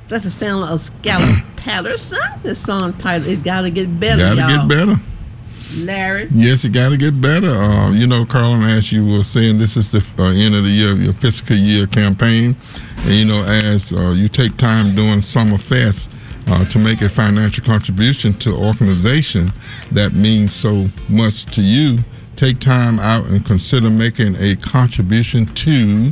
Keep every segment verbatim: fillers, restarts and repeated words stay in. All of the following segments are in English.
That's the sound of Scarlett Patterson. This song title, It Gotta Get Better, Gotta y'all. get better. Larry? Yes, it gotta get better. Uh, you know, Carlin, as you were saying, this is the uh, end of the year, your fiscal year campaign. And, you know, as uh, you take time during Summer Fest uh, to make a financial contribution to an organization that means so much to you, take time out and consider making a contribution to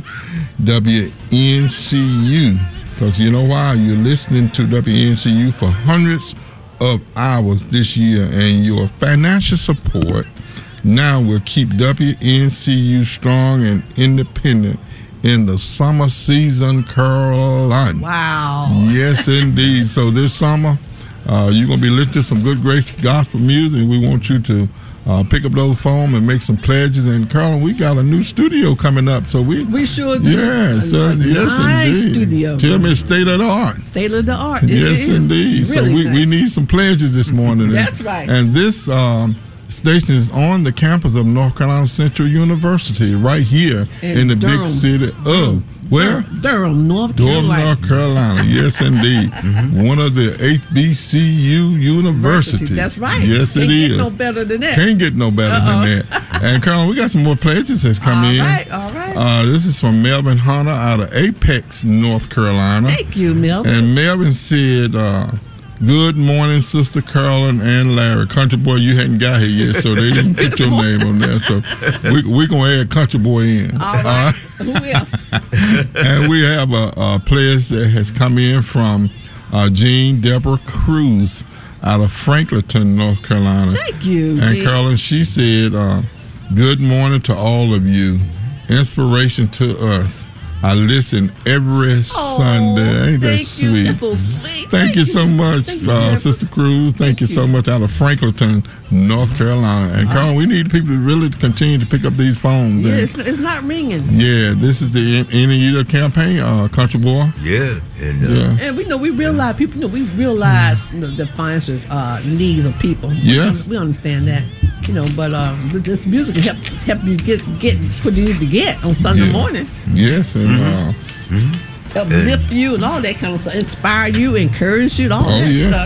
W N C U. Because you know why? You're listening to W N C U for hundreds of hours this year, and your financial support now will keep W N C U strong and independent in the summer season, Caroline. Wow. Yes, indeed. So this summer, uh, you're going to be listening to some good, great gospel music, and we want you to Uh, pick up those phone and make some pledges. And Carolyn, we got a new studio coming up, so we we sure do. Yeah, so a yes, nice indeed. studio. Tell me, state of the art. State of the art. It Yes, is indeed. So really we, nice. we need some pledges this morning. That's right. And this um, station is on the campus of North Carolina Central University, right here In in, the Durham. big city of where? Durham, North Durham, Carolina. North Carolina. Yes, indeed. Mm-hmm. One of the H B C U universities. That's right. Yes, Can't it get is. no better than that. Can't get no better Uh-oh. than that. And Carolyn, we got some more pledges that's come all in. All right, all right. Uh, this is from Melvin Hunter out of Apex, North Carolina. Thank you, Melvin. And Melvin said, uh, good morning, Sister Carolyn and Larry. Country Boy, you hadn't got here yet, so they didn't put your name on there. So we're we going to add Country Boy in. All right. Uh, Who else? And we have a, a pledge that has come in from uh, Jean Deborah Cruz out of Franklinton, North Carolina. Thank you. And Jean. Carolyn, she said, uh, good morning to all of you. Inspiration to us. I listen every Oh, Sunday. Ain't that thank sweet? You. That's so sweet. Thank, Thank you so much, Thank you, uh, Deborah. Sister Cruz. Thank, Thank you, you. so much out of Franklinton, North Carolina. And All Carl, we need people to really continue to pick up these phones. Yeah, And, it's, it's not ringing. yeah, this is the end end of year campaign, uh, Country Boy. Yeah, and uh, Yeah. And we know we realize people know we realize you know, the financial uh, needs of people. Yes. we, we understand that, you know. But uh, th- this music can help help you get get what you need to get on Sunday Yeah. morning. Yes, and uh, Uplift you and all that kind of stuff. Inspire you, encourage you, all Oh, that yes.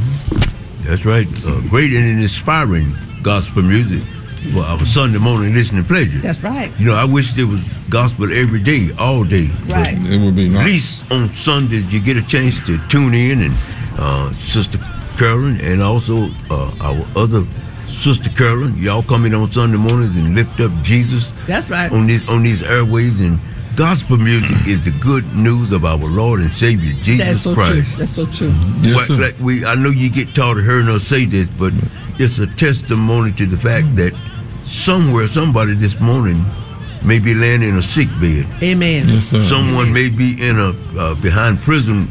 stuff. that's right. Uh, great and inspiring gospel music for our Sunday morning listening pleasure. That's right. You know, I wish there was gospel every day, all day. Right. it would be At nice. least on Sundays, you get a chance to tune in, and uh, Sister Carolyn and also uh, our other Sister Carolyn, y'all come in on Sunday mornings and lift up Jesus That's right. on these on these airways. And gospel music is the good news of our Lord and Savior Jesus That's so Christ. true. That's so true. Yes, What- sir. like we, I know you get tired of hearing us say this, but it's a testimony to the fact that somewhere, somebody this morning may be laying in a sick bed. Amen. Yes, sir. Someone may be in a uh, behind prison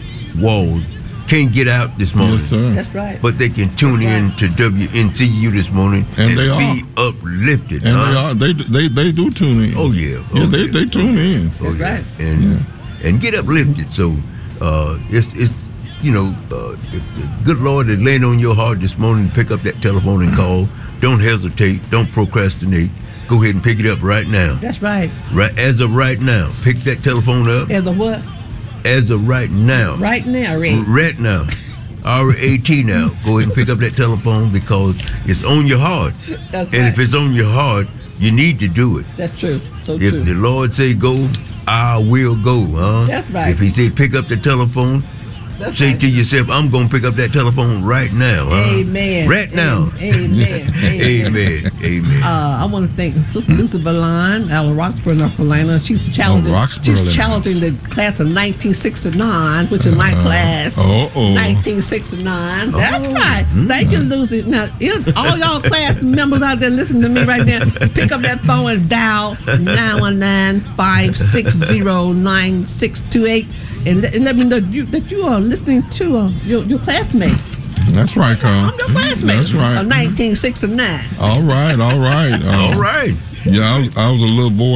walls, can't get out this morning. Yes, sir. That's right. But they can tune in to W N C U this morning And they be uplifted. And huh? they are they they they do tune in. Oh yeah. Oh, yeah, they yeah. they tune in. Oh, That's yeah. right. And and get uplifted. So uh, it's it's you know uh, if the good Lord is laying on your heart this morning, pick up that telephone and call. Don't hesitate. Don't procrastinate. Go ahead and pick it up right now. That's right. Right as of right now, pick that telephone up. As a what? As of right now. Right now, Ray. Right now. R A T now. Go ahead and pick up that telephone because it's on your heart. That's And right. if it's on your heart, you need to do it. That's true. So If true. the Lord say go, I will go, huh? That's right. If he say pick up the telephone, That's say right. to yourself, I'm going to pick up that telephone right now, huh? Amen. Right now. Amen. Amen. Amen. Amen. Uh, I want to thank Sister Lucy Valline out of Roxborough, North Carolina. She's challenging. Roxborough, she's Illinois. challenging the class of nineteen sixty-nine, which is my Uh, class. uh-oh. nineteen sixty-nine. That's Oh. right. Thank you, Lucy. Now, you know, all y'all class members out there listening to me right now, pick up that phone and dial nine one nine, five six zero, nine six two eight and, let- and let me know that you, that you are listening to uh, your, your classmate. That's right, Carl. I'm your classmate. That's right. Of nineteen sixty-nine. All right, all right. Uh, All right. Yeah, I was, I was a little boy